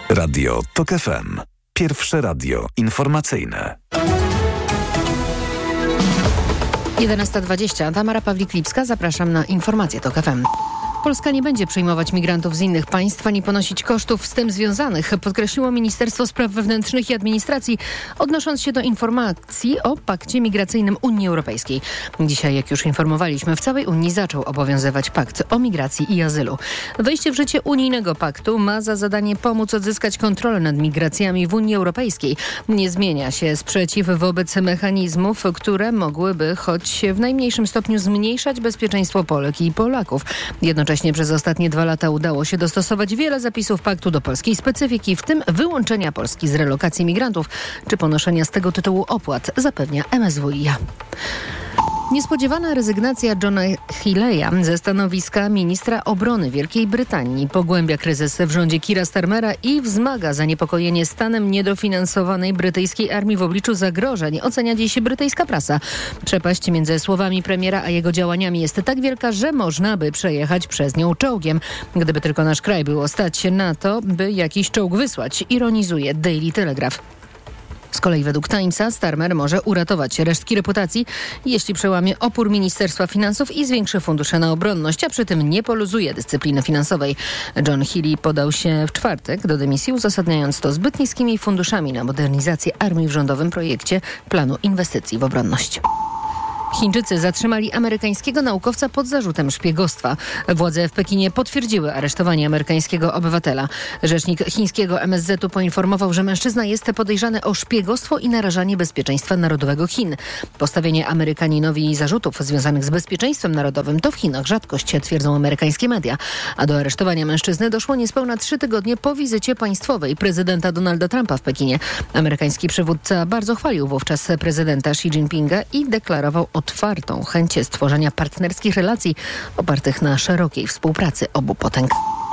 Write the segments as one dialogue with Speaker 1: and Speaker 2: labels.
Speaker 1: Radio TOK FM. Pierwsze radio informacyjne.
Speaker 2: 11:20. Tamara Pawlik-Lipska. Zapraszam na informacje TOK FM. Polska nie będzie przyjmować migrantów z innych państw ani ponosić kosztów z tym związanych, podkreśliło Ministerstwo Spraw Wewnętrznych i Administracji, odnosząc się do informacji o pakcie migracyjnym Unii Europejskiej. Dzisiaj, jak już informowaliśmy, w całej Unii zaczął obowiązywać pakt o migracji i azylu. Wejście w życie unijnego paktu ma za zadanie pomóc odzyskać kontrolę nad migracjami w Unii Europejskiej. Nie zmienia się sprzeciw wobec mechanizmów, które mogłyby choć w najmniejszym stopniu zmniejszać bezpieczeństwo Polek i Polaków. Jednocześnie przez ostatnie 2 lata udało się dostosować wiele zapisów paktu do polskiej specyfiki, w tym wyłączenia Polski z relokacji migrantów czy ponoszenia z tego tytułu opłat, zapewnia MSWiA. Niespodziewana rezygnacja Johna Healeya ze stanowiska ministra obrony Wielkiej Brytanii pogłębia kryzys w rządzie Keira Starmera i wzmaga zaniepokojenie stanem niedofinansowanej brytyjskiej armii w obliczu zagrożeń, ocenia dziś brytyjska prasa. Przepaść między słowami premiera a jego działaniami jest tak wielka, że można by przejechać przez nią czołgiem. Gdyby tylko nasz kraj było stać się na to, by jakiś czołg wysłać, ironizuje Daily Telegraph. Z kolei według Timesa Starmer może uratować resztki reputacji, jeśli przełamie opór Ministerstwa Finansów i zwiększy fundusze na obronność, a przy tym nie poluzuje dyscypliny finansowej. John Healey podał się w czwartek do dymisji, uzasadniając to zbyt niskimi funduszami na modernizację armii w rządowym projekcie planu inwestycji w obronność. Chińczycy zatrzymali amerykańskiego naukowca pod zarzutem szpiegostwa. Władze w Pekinie potwierdziły aresztowanie amerykańskiego obywatela. Rzecznik chińskiego MSZ-u poinformował, że mężczyzna jest podejrzany o szpiegostwo i narażanie bezpieczeństwa narodowego Chin. Postawienie Amerykaninowi zarzutów związanych z bezpieczeństwem narodowym to w Chinach rzadkość, twierdzą amerykańskie media. A do aresztowania mężczyzny doszło niespełna 3 tygodnie po wizycie państwowej prezydenta Donalda Trumpa w Pekinie. Amerykański przywódca bardzo chwalił wówczas prezydenta Xi Jinpinga i deklarował otwartą chęć stworzenia partnerskich relacji opartych na szerokiej współpracy obu potęg.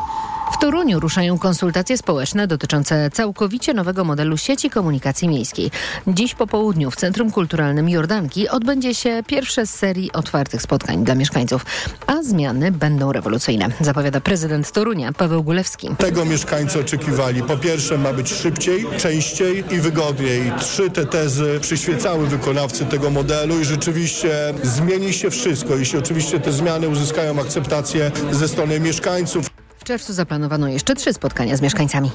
Speaker 2: W Toruniu ruszają konsultacje społeczne dotyczące całkowicie nowego modelu sieci komunikacji miejskiej. Dziś po południu w Centrum Kulturalnym Jordanki odbędzie się pierwsze z serii otwartych spotkań dla mieszkańców, a zmiany będą rewolucyjne, zapowiada prezydent Torunia Paweł Gulewski.
Speaker 3: Tego mieszkańcy oczekiwali. Po pierwsze, ma być szybciej, częściej i wygodniej. 3 te tezy przyświecały wykonawcy tego modelu i rzeczywiście zmieni się wszystko, jeśli oczywiście te zmiany uzyskają akceptację ze strony mieszkańców.
Speaker 2: W czerwcu zaplanowano jeszcze 3 spotkania z mieszkańcami.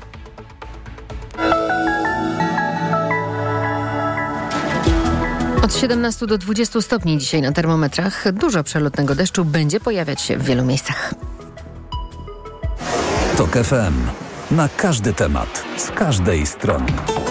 Speaker 2: Od 17 do 20 stopni dzisiaj na termometrach. Dużo przelotnego deszczu będzie pojawiać się w wielu miejscach.
Speaker 1: TOK FM. Na każdy temat, z każdej strony.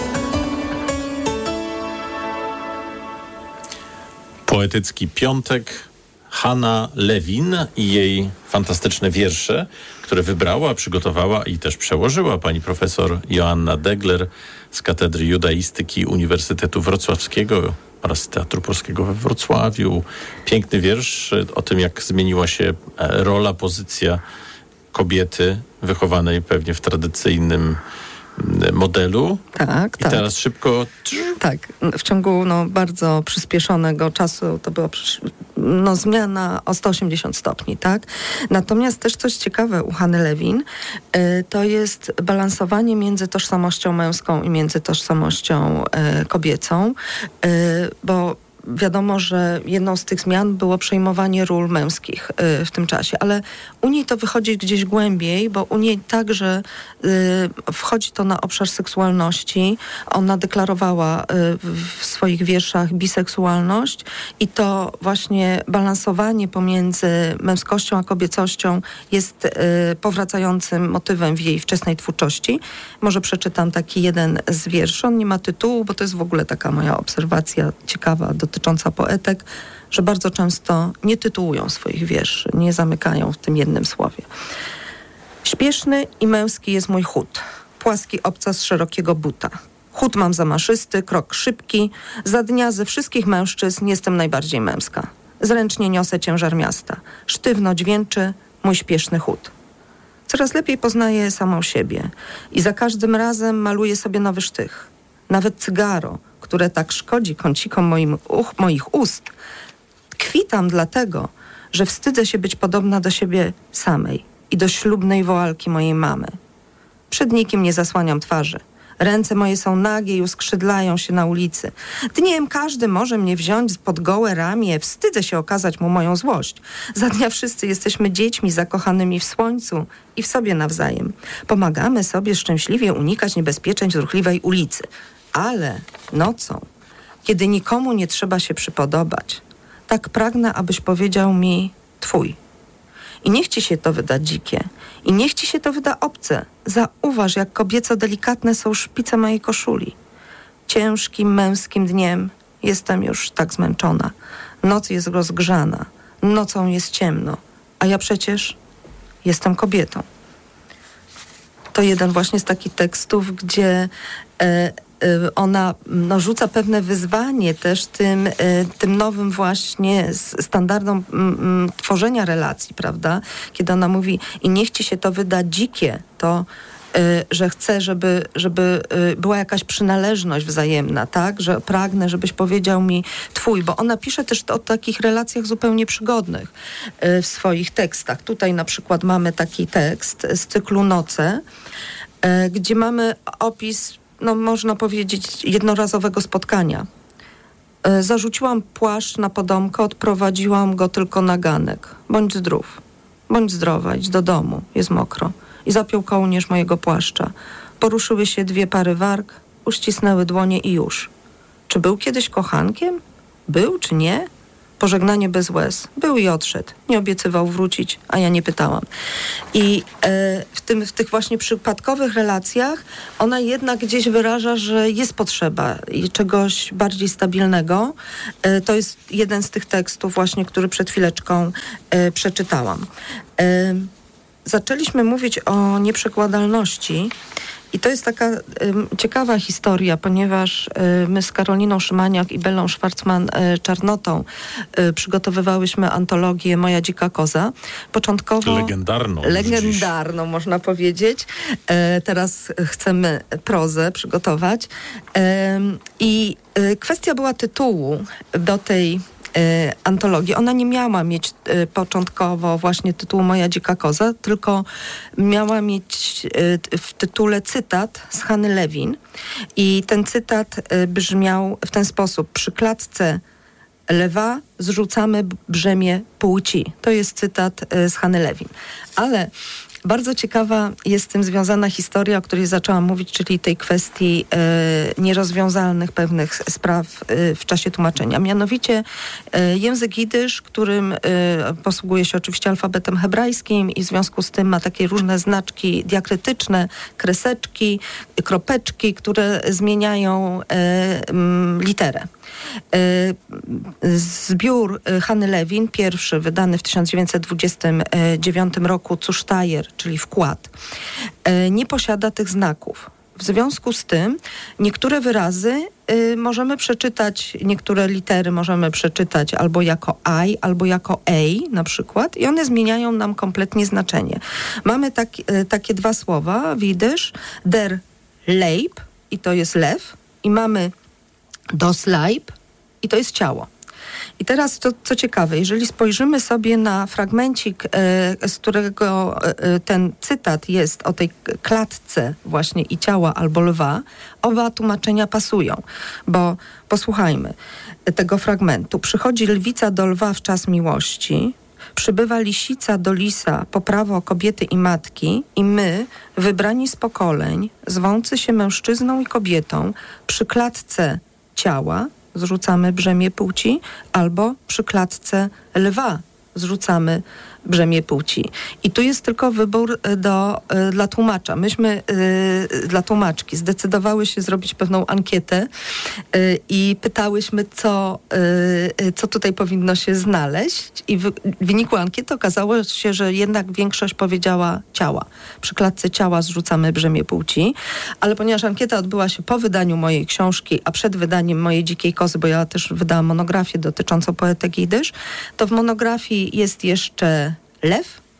Speaker 4: Poetycki piątek. Hanna Lewin i jej fantastyczne wiersze, które wybrała, przygotowała i też przełożyła pani profesor Joanna Degler z Katedry Judaistyki Uniwersytetu Wrocławskiego oraz Teatru Polskiego we Wrocławiu. Piękny wiersz o tym, jak zmieniła się rola, pozycja kobiety wychowanej pewnie w tradycyjnym modelu.
Speaker 5: Tak.
Speaker 4: I teraz szybko...
Speaker 5: Tak, w ciągu bardzo przyspieszonego czasu to była zmiana o 180 stopni, tak? Natomiast też coś ciekawe u Hanny Lewin, to jest balansowanie między tożsamością męską i między tożsamością kobiecą, bo wiadomo, że jedną z tych zmian było przejmowanie ról męskich w tym czasie, ale u niej to wychodzi gdzieś głębiej, bo u niej także wchodzi to na obszar seksualności. Ona deklarowała w swoich wierszach biseksualność i to właśnie balansowanie pomiędzy męskością a kobiecością jest powracającym motywem w jej wczesnej twórczości. Może przeczytam taki jeden z wierszy. On nie ma tytułu, bo to jest w ogóle taka moja obserwacja ciekawa dotycząca poetek, że bardzo często nie tytułują swoich wierszy, nie zamykają w tym jednym słowie. Śpieszny i męski jest mój chód, płaski obcas szerokiego buta. Chód mam zamaszysty, krok szybki, za dnia ze wszystkich mężczyzn jestem najbardziej męska. Zręcznie niosę ciężar miasta, sztywno dźwięczy mój śpieszny chód. Coraz lepiej poznaję samą siebie i za każdym razem maluję sobie nowy sztych. Nawet cygaro, które tak szkodzi kącikom moich ust, tkwi tam dlatego, że wstydzę się być podobna do siebie samej i do ślubnej woalki mojej mamy. Przed nikim nie zasłaniam twarzy. Ręce moje są nagie i uskrzydlają się na ulicy. Dniem każdy może mnie wziąć pod gołe ramię, wstydzę się okazać mu moją złość. Za dnia wszyscy jesteśmy dziećmi zakochanymi w słońcu i w sobie nawzajem. Pomagamy sobie szczęśliwie unikać niebezpieczeństw ruchliwej ulicy. Ale nocą, kiedy nikomu nie trzeba się przypodobać, tak pragnę, abyś powiedział mi twój. I niech ci się to wyda dzikie. I niech ci się to wyda obce. Zauważ, jak kobieco delikatne są szpice mojej koszuli. Ciężkim, męskim dniem jestem już tak zmęczona. Noc jest rozgrzana. Nocą jest ciemno. A ja przecież jestem kobietą. To jeden właśnie z takich tekstów, gdzie ona rzuca pewne wyzwanie też tym nowym właśnie standardom tworzenia relacji, prawda? Kiedy ona mówi i niech ci się to wyda dzikie, to że chce, żeby była jakaś przynależność wzajemna, tak? Że pragnę, żebyś powiedział mi twój, bo ona pisze też o takich relacjach zupełnie przygodnych w swoich tekstach. Tutaj na przykład mamy taki tekst z cyklu Noce, gdzie mamy opis, no można powiedzieć, jednorazowego spotkania. Zarzuciłam płaszcz na podomkę, odprowadziłam go tylko na ganek. Bądź zdrów, bądź zdrowa, idź do domu, jest mokro. I zapiął kołnierz mojego płaszcza. Poruszyły się 2 pary warg, uścisnęły dłonie i już. Czy był kiedyś kochankiem? Był czy nie? Pożegnanie bez łez. Był i odszedł. Nie obiecywał wrócić, a ja nie pytałam. I w tych właśnie przypadkowych relacjach ona jednak gdzieś wyraża, że jest potrzeba czegoś bardziej stabilnego. To jest jeden z tych tekstów właśnie, który przed chwileczką przeczytałam. Zaczęliśmy mówić o nieprzekładalności i to jest taka ciekawa historia, ponieważ my z Karoliną Szymaniak i Bellą Szwarcman-Czarnotą przygotowywałyśmy antologię Moja dzika koza. Początkowo legendarną można powiedzieć. Teraz chcemy prozę przygotować. I kwestia była tytułu do tej antologii. Ona nie miała mieć początkowo właśnie tytułu Moja dzika koza, tylko miała mieć w tytule cytat z Hanny Lewin. I ten cytat brzmiał w ten sposób. Przy klatce lwa zrzucamy brzemię płci. To jest cytat z Hanny Lewin. Ale bardzo ciekawa jest z tym związana historia, o której zaczęłam mówić, czyli tej kwestii nierozwiązalnych pewnych spraw w czasie tłumaczenia. Mianowicie język jidysz, którym posługuje się oczywiście alfabetem hebrajskim i w związku z tym ma takie różne znaczki diakrytyczne, kreseczki, kropeczki, które zmieniają literę. Zbiór Hanny Lewin, pierwszy wydany w 1929 roku, Zusteyer, czyli wkład, nie posiada tych znaków. W związku z tym niektóre wyrazy możemy przeczytać, niektóre litery możemy przeczytać albo jako I, albo jako ej na przykład i one zmieniają nam kompletnie znaczenie. Mamy takie 2 słowa w jidysz, der Leib i to jest lew i mamy das Leib i to jest ciało. I teraz co ciekawe, jeżeli spojrzymy sobie na fragmencik, z którego ten cytat jest o tej klatce właśnie i ciała albo lwa, oba tłumaczenia pasują, bo posłuchajmy tego fragmentu. Przychodzi lwica do lwa w czas miłości, przybywa lisica do lisa po prawo kobiety i matki i my, wybrani z pokoleń, zwący się mężczyzną i kobietą, przy klatce ciała zrzucamy brzemię płci, albo przy klatce lwa zrzucamy brzemię płci. I tu jest tylko wybór dla tłumacza. Myśmy dla tłumaczki zdecydowały się zrobić pewną ankietę i pytałyśmy, co tutaj powinno się znaleźć. I w wyniku ankiety okazało się, że jednak większość powiedziała ciała. Przy klatce ciała zrzucamy brzemię płci. Ale ponieważ ankieta odbyła się po wydaniu mojej książki, a przed wydaniem mojej dzikiej kozy, bo ja też wydałam monografię dotyczącą poetek jidysz, to w monografii jest jeszcze lew,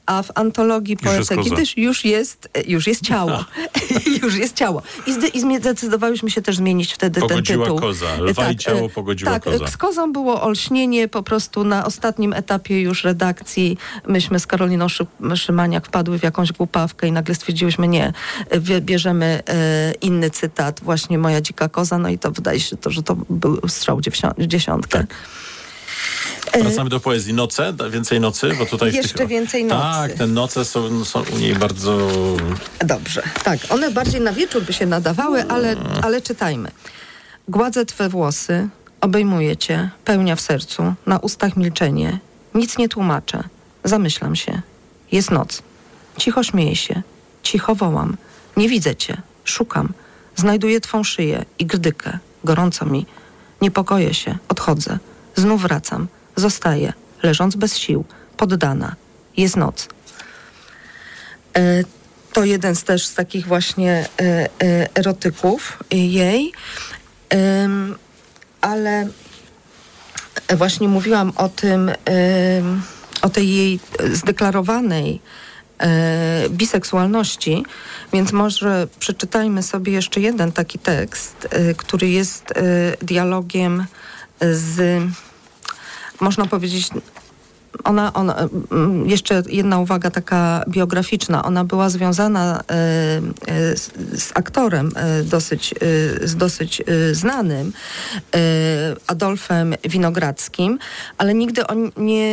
Speaker 5: a w antologii poetyki też już jest ciało. Już jest ciało. I zdecydowałyśmy się też zmienić wtedy
Speaker 4: pogodziła
Speaker 5: ten tytuł.
Speaker 4: Koza. Lwa i ciało pogodziła koza.
Speaker 5: Tak, z kozą było olśnienie po prostu na ostatnim etapie już redakcji. Myśmy z Karoliną Szymaniak wpadły w jakąś głupawkę i nagle stwierdziłyśmy, nie, bierzemy inny cytat, właśnie Moja dzika koza, no i to wydaje się, że to był strzał w dziesiątkę.
Speaker 4: Tak. Wracamy do poezji. Noce? Więcej nocy? Bo tutaj
Speaker 5: jeszcze więcej nocy.
Speaker 4: Tak, te noce są u niej bardzo...
Speaker 5: Dobrze, tak. One bardziej na wieczór by się nadawały, ale czytajmy. Gładzę twe włosy, obejmuję cię, pełnia w sercu, na ustach milczenie. Nic nie tłumaczę. Zamyślam się. Jest noc. Cicho śmieję się. Cicho wołam. Nie widzę cię. Szukam. Znajduję twą szyję i grdykę. Gorąco mi. Niepokoję się. Odchodzę. Znów wracam. Zostaję, leżąc bez sił, poddana. Jest noc. To jeden z takich właśnie erotyków jej, ale właśnie mówiłam o tej jej zdeklarowanej biseksualności, więc może przeczytajmy sobie jeszcze jeden taki tekst, który jest dialogiem z... Można powiedzieć, ona jeszcze jedna uwaga taka biograficzna, ona była związana z aktorem dosyć znanym, Adolfem Winogrodzkim, ale nigdy oni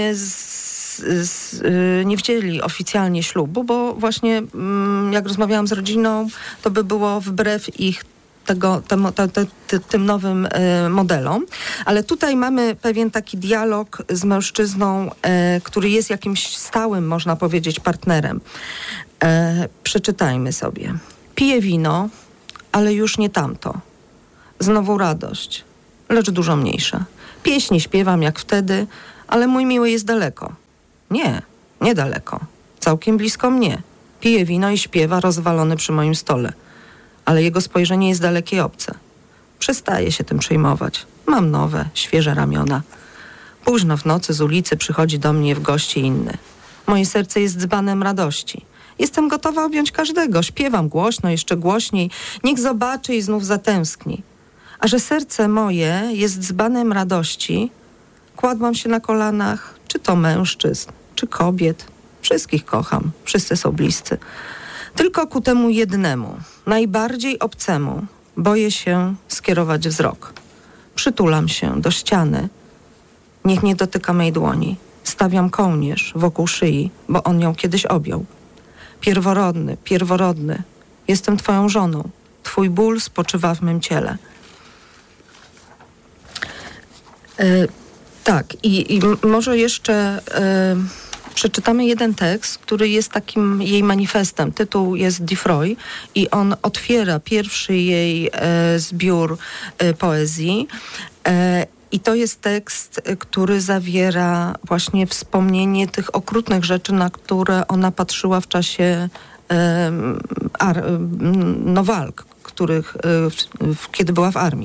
Speaker 5: nie wzięli oficjalnie ślubu, bo właśnie jak rozmawiałam z rodziną, to by było wbrew ich tym nowym modelom. Ale tutaj mamy pewien taki dialog z mężczyzną, który jest jakimś stałym, można powiedzieć, partnerem. Przeczytajmy sobie. Piję wino, ale już nie tamto. Znowu radość, lecz dużo mniejsza. Pieśni śpiewam jak wtedy, ale mój miły jest daleko. Nie daleko. Całkiem blisko mnie. Pije wino i śpiewa rozwalony przy moim stole. Ale jego spojrzenie jest dalekie i obce. Przestaję się tym przejmować. Mam nowe, świeże ramiona. Późno w nocy z ulicy przychodzi do mnie w gości inny. Moje serce jest dzbanem radości. Jestem gotowa objąć każdego. Śpiewam głośno, jeszcze głośniej. Niech zobaczy i znów zatęskni. A że serce moje jest dzbanem radości, kładłam się na kolanach, czy to mężczyzn, czy kobiet. Wszystkich kocham, wszyscy są bliscy. Tylko ku temu jednemu, najbardziej obcemu, boję się skierować wzrok. Przytulam się do ściany. Niech nie dotyka mej dłoni. Stawiam kołnierz wokół szyi, bo on ją kiedyś objął. Pierworodny, jestem twoją żoną. Twój ból spoczywa w mym ciele. Tak, i może jeszcze... Przeczytamy jeden tekst, który jest takim jej manifestem. Tytuł jest Diffroy i on otwiera pierwszy jej zbiór poezji. I to jest tekst, który zawiera właśnie wspomnienie tych okrutnych rzeczy, na które ona patrzyła w czasie walk, kiedy była w armii.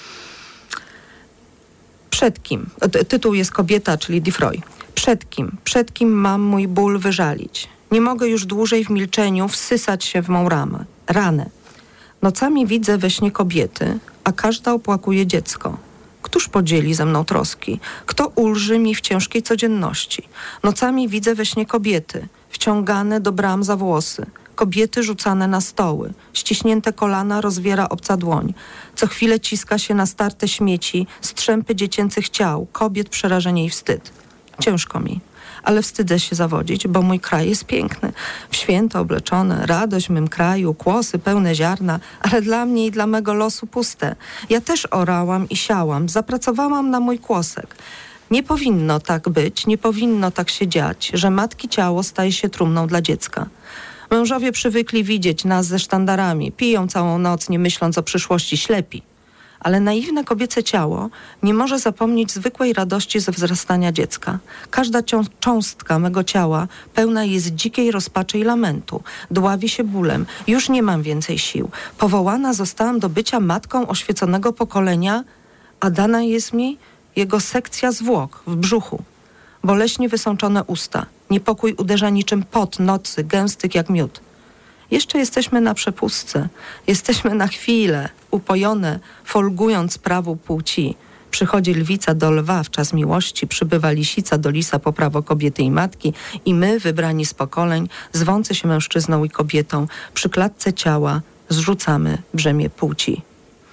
Speaker 5: Przed kim? Tytuł jest Kobieta, czyli Diffroy. Przed kim mam mój ból wyżalić? Nie mogę już dłużej w milczeniu wsysać się w mą ranę. Nocami widzę we śnie kobiety, a każda opłakuje dziecko. Któż podzieli ze mną troski? Kto ulży mi w ciężkiej codzienności? Nocami widzę we śnie kobiety, wciągane do bram za włosy. Kobiety rzucane na stoły. Ściśnięte kolana rozwiera obca dłoń. Co chwilę ciska się na starte śmieci, strzępy dziecięcych ciał, kobiet przerażenie i wstyd. Ciężko mi, ale wstydzę się zawodzić, bo mój kraj jest piękny. W święto obleczone, radość w mym kraju, kłosy pełne ziarna, ale dla mnie i dla mego losu puste. Ja też orałam i siałam, zapracowałam na mój kłosek. Nie powinno tak być, nie powinno tak się dziać, że matki ciało staje się trumną dla dziecka. Mężowie przywykli widzieć nas ze sztandarami, piją całą noc, nie myśląc o przyszłości, ślepi. Ale naiwne kobiece ciało nie może zapomnieć zwykłej radości ze wzrastania dziecka. Każda cząstka mego ciała pełna jest dzikiej rozpaczy i lamentu. Dławi się bólem. Już nie mam więcej sił. Powołana zostałam do bycia matką oświeconego pokolenia, a dana jest mi jego sekcja zwłok w brzuchu. boleśnie wysączone usta. Niepokój uderza niczym pot nocy, gęstych jak miód. Jeszcze jesteśmy na przepustce. Jesteśmy na chwilę, upojone, folgując prawu płci. Przychodzi lwica do lwa w czas miłości, przybywa lisica do lisa po prawo kobiety i matki i my, wybrani z pokoleń, zwący się mężczyzną i kobietą, przy klatce ciała zrzucamy brzemię płci.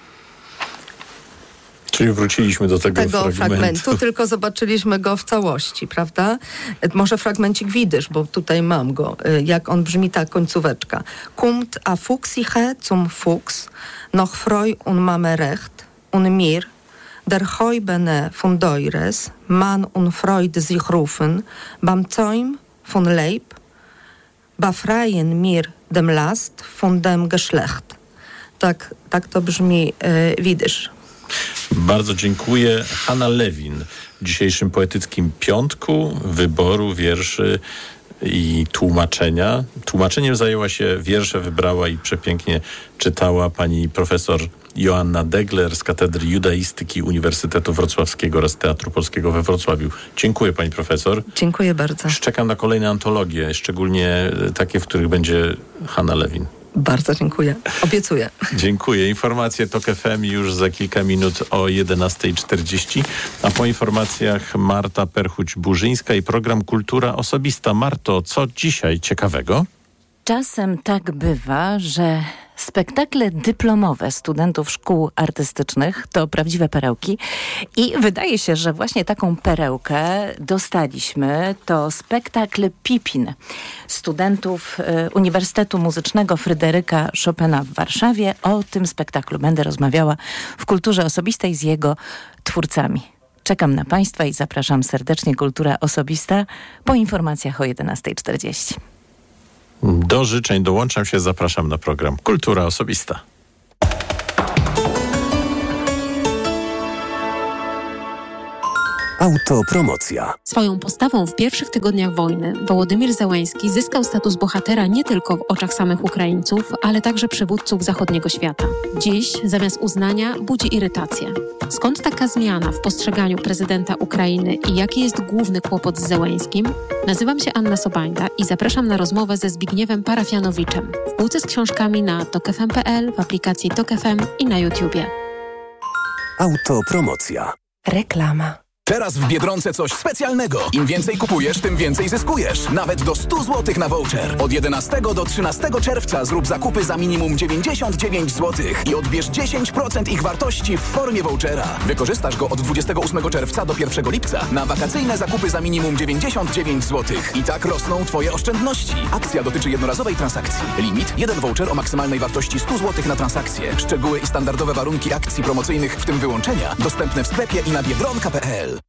Speaker 4: Czyli wróciliśmy do tego fragmentu,
Speaker 5: tylko zobaczyliśmy go w całości, prawda? Może fragmencik widzisz, bo tutaj mam go, jak on brzmi, ta końcóweczka. Kumt a fuchsiche zum Fuchs, noch freu un mame recht, un mir, der Heu bene von Deures, man und Freud sich rufen, bam Zoim von Leib, befreien mir dem Last von dem Geschlecht. Tak to brzmi widzisz.
Speaker 4: Bardzo dziękuję. Hanna Lewin w dzisiejszym poetyckim piątku wyboru wierszy i tłumaczenia. Tłumaczeniem zajęła się, wiersze wybrała i przepięknie czytała pani profesor Joanna Degler z Katedry Judaistyki Uniwersytetu Wrocławskiego oraz Teatru Polskiego we Wrocławiu. Dziękuję pani profesor.
Speaker 5: Dziękuję bardzo.
Speaker 4: Czekam na kolejne antologie, szczególnie takie, w których będzie Hanna Lewin.
Speaker 5: Bardzo dziękuję. Obiecuję.
Speaker 4: Dziękuję. Informacje TOK FM już za kilka minut o 11:40, a po informacjach Marta Perchuć-Burzyńska i program Kultura Osobista. Marto, co dzisiaj ciekawego?
Speaker 6: Czasem tak bywa, że spektakle dyplomowe studentów szkół artystycznych to prawdziwe perełki i wydaje się, że właśnie taką perełkę dostaliśmy. To spektakl Pipin studentów Uniwersytetu Muzycznego Fryderyka Chopina w Warszawie. O tym spektaklu będę rozmawiała w Kulturze Osobistej z jego twórcami. Czekam na Państwa i zapraszam serdecznie. Kultura Osobista po informacjach o 11:40.
Speaker 4: Do życzeń dołączam się, zapraszam na program Kultura Osobista.
Speaker 1: Autopromocja.
Speaker 7: Swoją postawą w pierwszych tygodniach wojny Wołodymyr Zełenski zyskał status bohatera nie tylko w oczach samych Ukraińców, ale także przywódców zachodniego świata. Dziś zamiast uznania budzi irytację. Skąd taka zmiana w postrzeganiu prezydenta Ukrainy i jaki jest główny kłopot z Zełenskim? Nazywam się Anna Sobajda i zapraszam na rozmowę ze Zbigniewem Parafianowiczem w półce z książkami na tokfm.pl, w aplikacji Tok FM i na YouTubie.
Speaker 1: Autopromocja.
Speaker 7: Reklama.
Speaker 8: Teraz w Biedronce coś specjalnego. Im więcej kupujesz, tym więcej zyskujesz. Nawet do 100 zł na voucher. Od 11 do 13 czerwca zrób zakupy za minimum 99 zł i odbierz 10% ich wartości w formie vouchera. Wykorzystasz go od 28 czerwca do 1 lipca na wakacyjne zakupy za minimum 99 zł. I tak rosną Twoje oszczędności. Akcja dotyczy jednorazowej transakcji. Limit: 1 voucher o maksymalnej wartości 100 zł na transakcję. Szczegóły i standardowe warunki akcji promocyjnych, w tym wyłączenia, dostępne w sklepie i na biedronka.pl.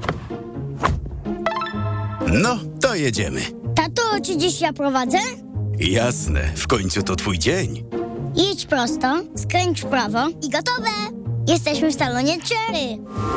Speaker 9: No, to jedziemy.
Speaker 10: Tato, czy dziś ja prowadzę?
Speaker 9: Jasne, w końcu to twój dzień.
Speaker 10: Jedź prosto, skręć w prawo i gotowe! Jesteśmy w salonie Cherry.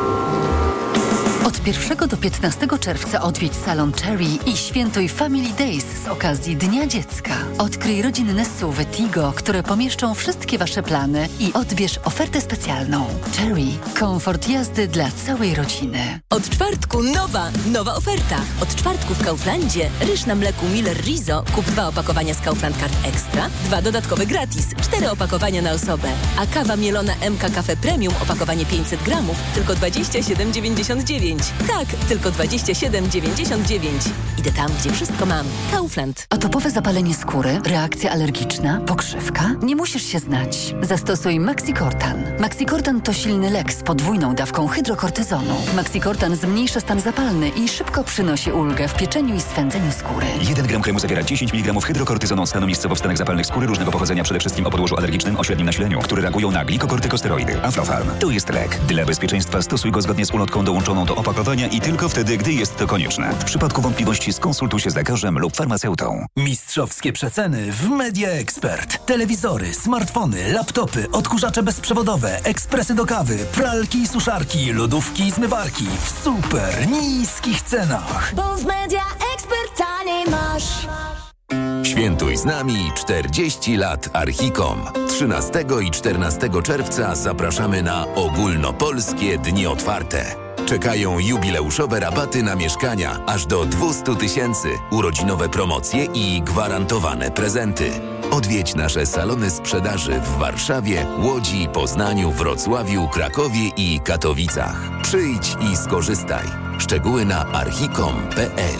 Speaker 11: Od 1 do 15 czerwca odwiedź salon Cherry i świętuj Family Days z okazji Dnia Dziecka. Odkryj rodzinne SUV-y Tigo, które pomieszczą wszystkie Wasze plany i odbierz ofertę specjalną. Cherry. Komfort jazdy dla całej rodziny.
Speaker 12: Od czwartku nowa oferta. Od czwartku w Kauflandzie ryż na mleku Miller Rizo. Kup 2 opakowania z Kaufland Card Extra, 2 dodatkowe gratis, 4 opakowania na osobę. A kawa mielona MK Cafe Premium, opakowanie 500 gramów, tylko 27,99. Tak, tylko 27,99. Idę tam, gdzie wszystko mam. Kaufland.
Speaker 11: Atopowe zapalenie skóry, reakcja alergiczna, pokrzywka? Nie musisz się znać. Zastosuj Maxicortan. Maxicortan to silny lek z podwójną dawką hydrokortyzonu. Maxicortan zmniejsza stan zapalny i szybko przynosi ulgę w pieczeniu i swędzeniu skóry.
Speaker 13: 1 gram kremu zawiera 10 mg hydrokortyzonu, stanu miejscowo w stanach zapalnych skóry różnego pochodzenia, przede wszystkim o podłożu alergicznym o średnim nasileniu, które reagują na glikokortykosteroidy. Aflofarm. To jest lek. Dla bezpieczeństwa stosuj go zgodnie z ulotką dołączoną do opakowania i tylko wtedy, gdy jest to konieczne. W przypadku wątpliwości skonsultuj się z lekarzem lub farmaceutą.
Speaker 14: Mistrzowskie przeceny w Media Expert. Telewizory, smartfony, laptopy, odkurzacze bezprzewodowe, ekspresy do kawy, pralki i suszarki, lodówki i zmywarki w super niskich cenach.
Speaker 15: Bo w Media Expert taniej masz.
Speaker 16: Świętuj z nami 40 lat Archicom. 13 i 14 czerwca zapraszamy na ogólnopolskie dni otwarte. Czekają jubileuszowe rabaty na mieszkania aż do 200 000, urodzinowe promocje i gwarantowane prezenty. Odwiedź nasze salony sprzedaży w Warszawie, Łodzi, Poznaniu, Wrocławiu, Krakowie i Katowicach. Przyjdź i skorzystaj. Szczegóły na archicom.pl.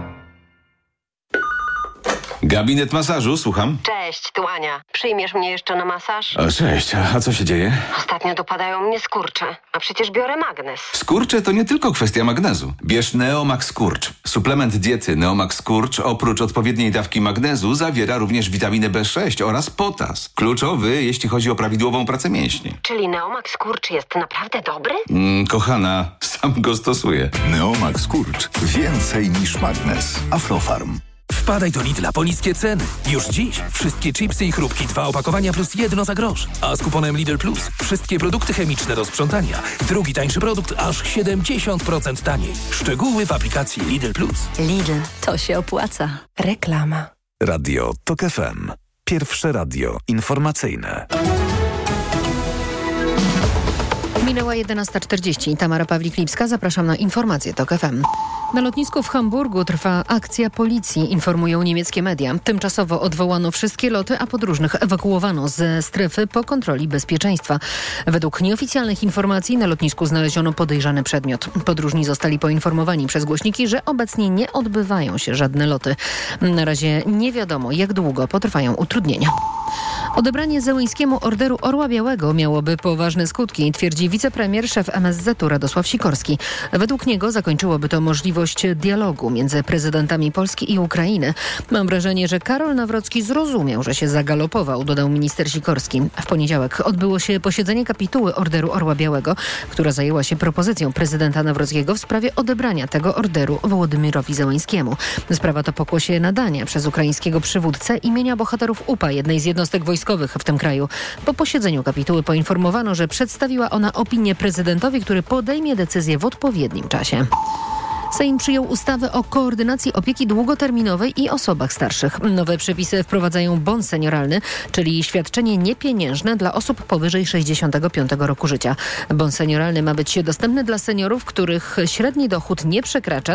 Speaker 17: Gabinet masażu, słucham.
Speaker 18: Cześć, tu Ania. Przyjmiesz mnie jeszcze na masaż?
Speaker 17: O, cześć, a co się dzieje?
Speaker 18: Ostatnio dopadają mnie skurcze, a przecież biorę magnez.
Speaker 17: Skurcze to nie tylko kwestia magnezu. Bierz Neomax Skurcz. Suplement diety Neomax Skurcz oprócz odpowiedniej dawki magnezu zawiera również witaminę B6 oraz potas. Kluczowy, jeśli chodzi o prawidłową pracę mięśni.
Speaker 18: Czyli Neomax Skurcz jest naprawdę dobry?
Speaker 17: Kochana, sam go stosuję.
Speaker 1: Neomax Skurcz. Więcej niż magnez. Aflofarm.
Speaker 14: Wpadaj do Lidla po niskie ceny. Już dziś wszystkie chipsy i chrupki 2 opakowania plus 1 za grosz. A z kuponem Lidl Plus wszystkie produkty chemiczne do sprzątania. Drugi tańszy produkt aż 70% taniej. Szczegóły w aplikacji Lidl Plus.
Speaker 11: Lidl, to się opłaca.
Speaker 12: Reklama.
Speaker 1: Radio TOK FM. Pierwsze radio informacyjne.
Speaker 2: Minęła 11:40. Tamara Pawlik-Lipska. Zapraszam na informacje TOK FM. Na lotnisku w Hamburgu trwa akcja policji, informują niemieckie media. Tymczasowo odwołano wszystkie loty, a podróżnych ewakuowano ze strefy po kontroli bezpieczeństwa. Według nieoficjalnych informacji na lotnisku znaleziono podejrzany przedmiot. Podróżni zostali poinformowani przez głośniki, że obecnie nie odbywają się żadne loty. Na razie nie wiadomo, jak długo potrwają utrudnienia. Odebranie Zełyńskiemu Orderu Orła Białego miałoby poważne skutki, twierdzi wicepremier, szef MSZ-u Radosław Sikorski. Według niego zakończyłoby to możliwość dialogu między prezydentami Polski i Ukrainy. Mam wrażenie, że Karol Nawrocki zrozumiał, że się zagalopował, dodał minister Sikorski. W poniedziałek odbyło się posiedzenie kapituły Orderu Orła Białego, która zajęła się propozycją prezydenta Nawrockiego w sprawie odebrania tego orderu Wołodymyrowi Zełańskiemu. Sprawa to pokłosie nadania przez ukraińskiego przywódcę imienia bohaterów UPA, jednej z jednostek wojskowych w tym kraju. Po posiedzeniu kapituły poinformowano, że przedstawiła ona opinię prezydentowi, który podejmie decyzję w odpowiednim czasie. Sejm przyjął ustawę o koordynacji opieki długoterminowej i osobach starszych. Nowe przepisy wprowadzają bon senioralny, czyli świadczenie niepieniężne dla osób powyżej 65 roku życia. Bon senioralny ma być dostępny dla seniorów, których średni dochód nie przekracza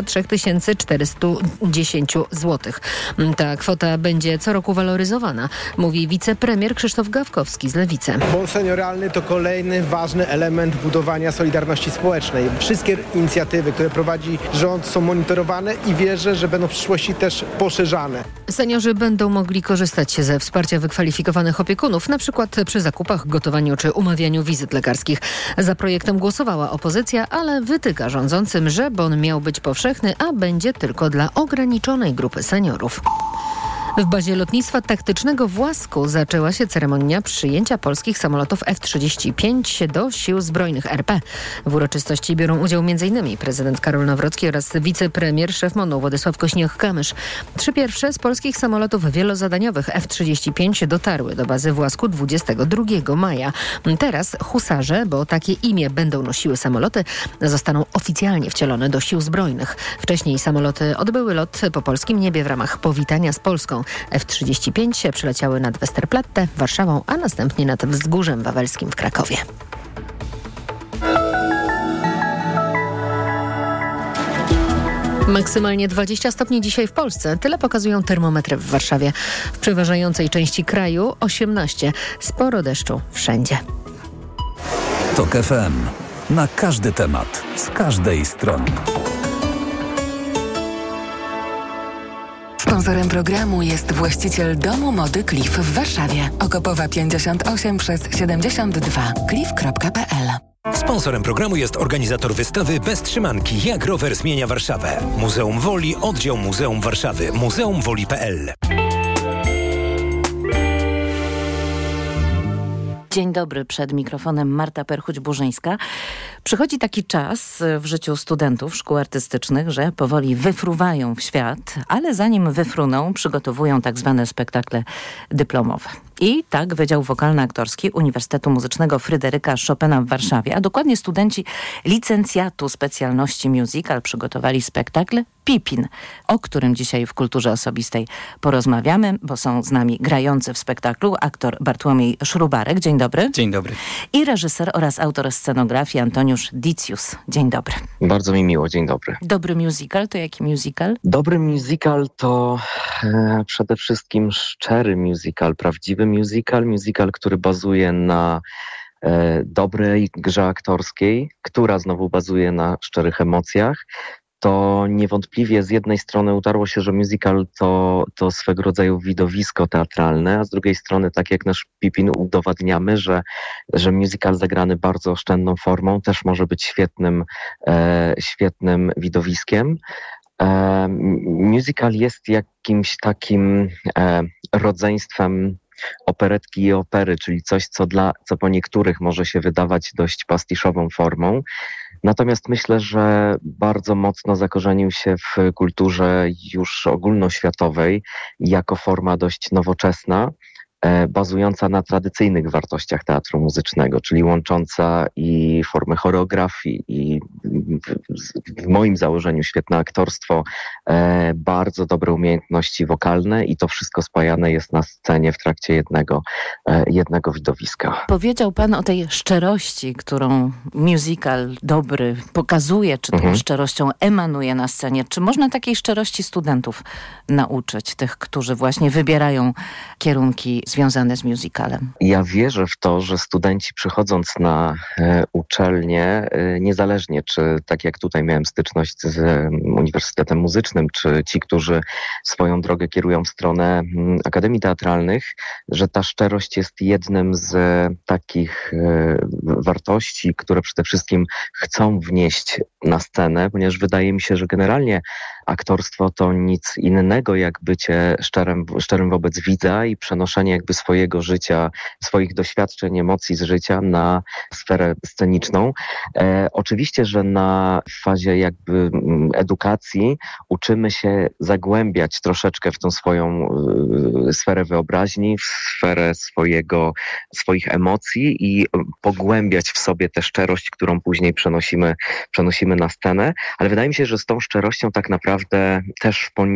Speaker 2: 3410 zł. Ta kwota będzie co roku waloryzowana, mówi wicepremier Krzysztof Gawkowski z Lewicy.
Speaker 19: Bon senioralny to kolejny ważny element budowania solidarności społecznej. Wszystkie inicjatywy, które prowadzi rząd, są monitorowane i wierzę, że będą w przyszłości też poszerzane.
Speaker 2: Seniorzy będą mogli korzystać ze wsparcia wykwalifikowanych opiekunów, na przykład przy zakupach, gotowaniu czy umawianiu wizyt lekarskich. Za projektem głosowała opozycja, ale wytyka rządzącym, że bon miał być powszechny, a będzie tylko dla ograniczonej grupy seniorów. W bazie lotnictwa taktycznego w Łasku zaczęła się ceremonia przyjęcia polskich samolotów F-35 do Sił Zbrojnych RP. W uroczystości biorą udział m.in. prezydent Karol Nawrocki oraz wicepremier, szef MON-u Władysław Kośniak-Kamysz. 3 pierwsze z polskich samolotów wielozadaniowych F-35 dotarły do bazy w Łasku 22 maja. Teraz husarze, bo takie imię będą nosiły samoloty, zostaną oficjalnie wcielone do Sił Zbrojnych. Wcześniej samoloty odbyły lot po polskim niebie w ramach powitania z Polską. F-35 przyleciały nad Westerplatte, Warszawą, a następnie nad Wzgórzem Wawelskim w Krakowie. Maksymalnie 20 stopni dzisiaj w Polsce. Tyle pokazują termometry w Warszawie. W przeważającej części kraju 18. Sporo deszczu wszędzie.
Speaker 1: TOK FM. Na każdy temat. Z każdej strony.
Speaker 20: Sponsorem programu jest właściciel domu mody Cliff w Warszawie. Okopowa 58 przez 72. cliff.pl.
Speaker 21: Sponsorem programu jest organizator wystawy Bez trzymanki. Jak rower zmienia Warszawę. Muzeum Woli, oddział Muzeum Warszawy. muzeumwoli.pl.
Speaker 6: Dzień dobry, przed mikrofonem Marta Perchuć-Burzyńska. Przychodzi taki czas w życiu studentów szkół artystycznych, że powoli wyfruwają w świat, ale zanim wyfruną, przygotowują tak zwane spektakle dyplomowe. I tak Wydział Wokalno-Aktorski Uniwersytetu Muzycznego Fryderyka Chopina w Warszawie, a dokładnie studenci licencjatu specjalności musical przygotowali spektakl Pipin, o którym dzisiaj w Kulturze Osobistej porozmawiamy, bo są z nami grający w spektaklu aktor Bartłomiej Szrubarek. Dzień dobry.
Speaker 3: Dzień dobry.
Speaker 6: I reżyser oraz autor scenografii Antoniusz Dicjus. Dzień dobry.
Speaker 3: Bardzo mi miło, dzień dobry.
Speaker 6: Dobry musical to jaki musical?
Speaker 3: Dobry musical to przede wszystkim szczery musical, prawdziwy musical, który bazuje na dobrej grze aktorskiej, która znowu bazuje na szczerych emocjach. To niewątpliwie z jednej strony utarło się, że musical to swego rodzaju widowisko teatralne, a z drugiej strony, tak jak nasz Pipin, udowadniamy, że musical zagrany bardzo oszczędną formą też może być świetnym widowiskiem. Musical jest jakimś takim rodzeństwem operetki i opery, czyli coś, co po niektórych może się wydawać dość pastiszową formą. Natomiast myślę, że bardzo mocno zakorzenił się w kulturze już ogólnoświatowej jako forma dość nowoczesna, bazująca na tradycyjnych wartościach teatru muzycznego, czyli łącząca i formy choreografii, i w moim założeniu świetne aktorstwo, bardzo dobre umiejętności wokalne i to wszystko spajane jest na scenie w trakcie jednego widowiska.
Speaker 6: Powiedział pan o tej szczerości, którą musical dobry pokazuje, czy tą szczerością emanuje na scenie. Czy można takiej szczerości studentów nauczyć, tych, którzy właśnie wybierają kierunki związane z musicalem?
Speaker 3: Ja wierzę w to, że studenci przychodząc na uczelnię, niezależnie czy tak jak tutaj miałem styczność z Uniwersytetem Muzycznym, czy ci, którzy swoją drogę kierują w stronę akademii teatralnych, że ta szczerość jest jednym z takich wartości, które przede wszystkim chcą wnieść na scenę, ponieważ wydaje mi się, że generalnie aktorstwo to nic innego jak bycie szczerym wobec widza i przenoszenie jakby swojego życia, swoich doświadczeń, emocji z życia na sferę sceniczną. Oczywiście, że na fazie jakby edukacji uczymy się zagłębiać troszeczkę w tą swoją sferę wyobraźni, w sferę swoich emocji i pogłębiać w sobie tę szczerość, którą później przenosimy na scenę, ale wydaje mi się, że z tą szczerością tak naprawdę też